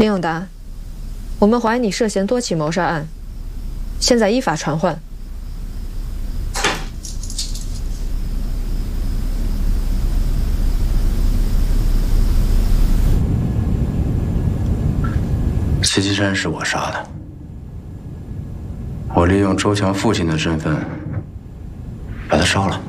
林永达，我们怀疑你涉嫌多起谋杀案，现在依法传唤。 齐齐山是我杀的，我利用周强父亲的身份把他烧了。